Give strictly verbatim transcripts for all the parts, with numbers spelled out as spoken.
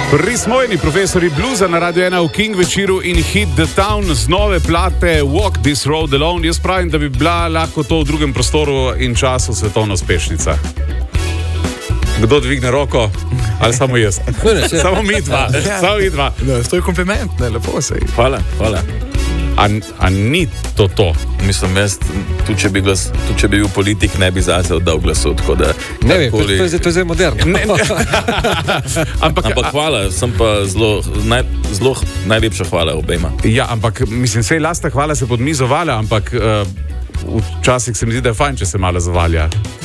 Prismojeni profesori bluza na Radio ena v King večeru in Hit the Town z nove plate Walk This Road Alone. Jaz pravim, da bi bila lahko to v drugem prostoru in času svetovna uspešnica. Kdo dvigne roko? Ali samo jaz? Samo mi dva. Samo mi dva. No, to je kompliment, ne, lepo se je. Hvala, hvala. A, a ni to to? Mislim, jaz, tudi če bi, glas, tudi če bi bil politik, ne bi zase oddal glasu, tako da... Ne vem, koli... to, to je zdaj moderno. Ne, ne. ampak, ampak hvala, sem pa zelo, naj, zelo najlepša hvala obema. Ja, ampak mislim, sej lasta hvala se pod mizo valja, ampak uh, včasih se mi zdi, da je fajn, če se malo zavalja.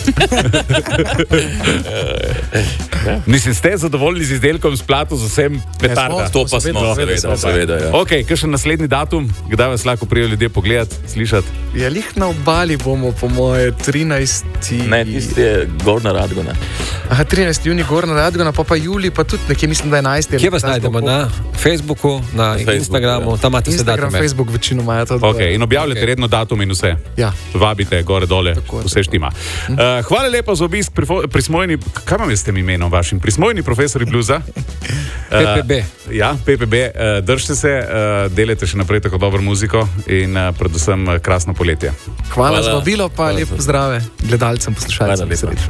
Mislim, ste zadovoljni z izdelkom, s plato, z vsem petarda? Ja, to pa smo, seveda, seveda, ja. Ok, kakšen naslednji datum, kdaj vas lahko prijo ljudje pogledati, slišati? Ja, lih na obali bomo, po moje, trinajsti Ne, tisti je Gornja Radgona. Aha, trinajsti junij Gornja Radgona, pa pa julij, pa tudi nekje, mislim, da enajsti Kje vas najdemo? Na Facebooku, na, na Facebook, Instagramu, ja. Tam imate vse datume. Instagram, Facebook, večino imajo to. Ok, in objavljate okay. redno datum in vse? Ja. Vabite gore, dole, tako, vse štima. Uh, hvala lepa za obisk prismojni, kaj vam je s tem imenom vašim? Prismojni profesori bluza. P P B. Uh, ja, P P B. Uh, držite se, uh, delajte še naprej tako dobro muziko in uh, predvsem uh, krasno poletje. Hvala, hvala za vabilo, pa hvala lep zdrave gledalcem, poslušalcem.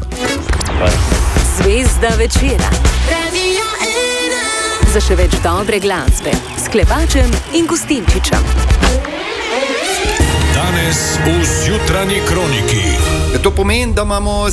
Zvezda večera. Radio ena. Za še več dobre glasbe s Klepačem in Gustinčičem. Danes v Zjutranji kroniki. To pomeni, da imamo